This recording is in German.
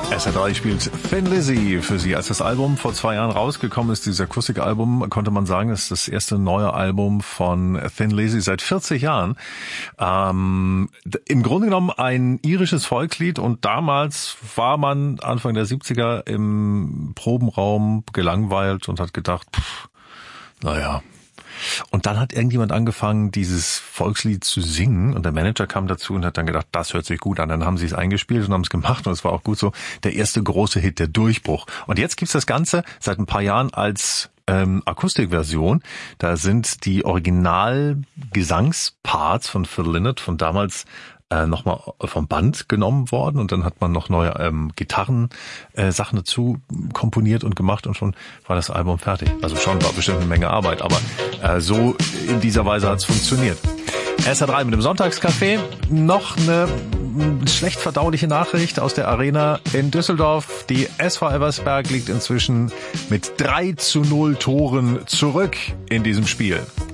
SR3 spielt Thin Lizzy für Sie. Als das Album vor 2 Jahren rausgekommen ist, dieses Akustikalbum, konnte man sagen, das ist das erste neue Album von Thin Lizzy seit 40 Jahren. Im Grunde genommen ein irisches Volkslied, und damals war man Anfang der 70er im Probenraum gelangweilt und hat gedacht, naja. Und dann hat irgendjemand angefangen, dieses Volkslied zu singen, und der Manager kam dazu und hat dann gedacht, das hört sich gut an. Dann haben sie es eingespielt und haben es gemacht, und es war auch gut so. Der erste große Hit, der Durchbruch. Und jetzt gibt's das Ganze seit ein paar Jahren als Akustikversion. Da sind die Original-Gesangsparts von Phil Lynott von damals nochmal vom Band genommen worden, und dann hat man noch neue Gitarren-Sachen dazu komponiert und gemacht, und schon war das Album fertig. Also schon war bestimmt eine Menge Arbeit, aber so in dieser Weise hat es funktioniert. SR3 mit dem Sonntagscafé. Noch eine schlecht verdauliche Nachricht aus der Arena in Düsseldorf. Die SV Elversberg liegt inzwischen mit 3:0 Toren zurück in diesem Spiel.